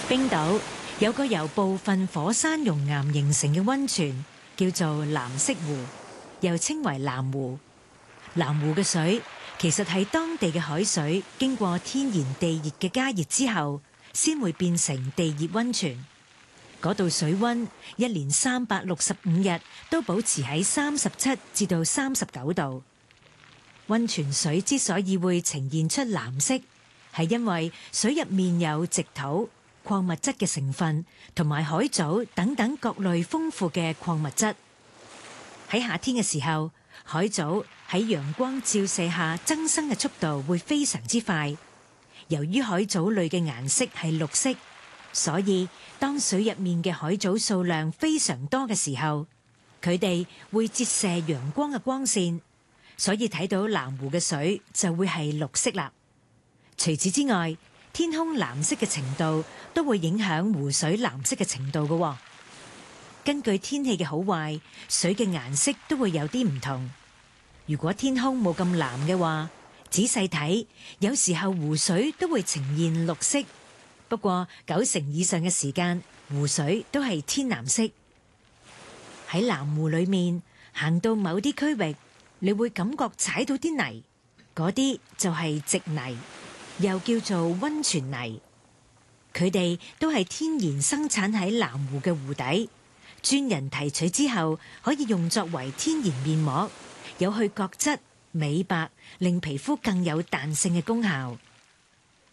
冰島有個由部分火山熔岩形成嘅溫泉，叫做藍色湖，又稱為藍湖。藍湖嘅水其實係當地嘅海水經過天然地熱嘅加熱之後，先會變成地熱溫泉。嗰度水溫一年365日都保持喺37至到39度。溫泉水之所以會呈現出藍色，係因為水入面有矽土、礦物質嘅成分，同埋海藻等等各類豐富嘅礦物質。喺夏天嘅時候，海藻喺陽光照射下增生嘅速度會非常之快。由於海藻類嘅顏色係綠色，所以當水入面嘅海藻數量非常多嘅時候，佢哋會折射陽光嘅光線，所以睇到藍湖嘅水就會係綠色啦。除此之外，天空藍色嘅程度都會影響湖水藍色嘅程度嘅。根據天氣嘅好壞，水嘅顏色都會有啲唔同。如果天空冇咁藍嘅話，仔細睇，有時候湖水都會呈現綠色。不過90%以上嘅時間，湖水都係天藍色。喺藍湖裏面行到某啲區域，你會感覺踩到啲泥，嗰啲就係矽泥，又叫做溫泉泥。佢哋都係天然生產喺藍湖嘅湖底，專人提取之後可以用作為天然面膜，有去角質、美白，令皮膚更有彈性嘅功效。